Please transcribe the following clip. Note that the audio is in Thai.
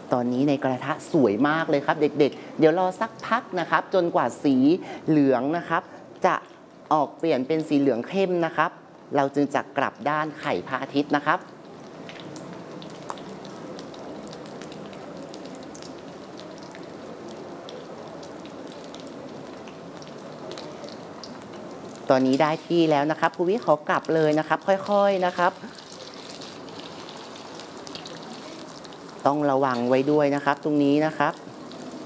ตอนนี้ในกระทะสวยมากเลยครับเด็กๆเดี๋ยวรอสักพักนะครับจนกว่าสีเหลืองนะครับจะออกเปลี่ยนเป็นสีเหลืองเข้มนะครับเราจึงจะกลับด้านไข่พระอาทิตย์นะครับตอนนี้ได้ที่แล้วนะครับครูวิขอกลับเลยนะครับค่อยๆนะครับต้องระวังไว้ด้วยนะครับตรงนี้นะครับ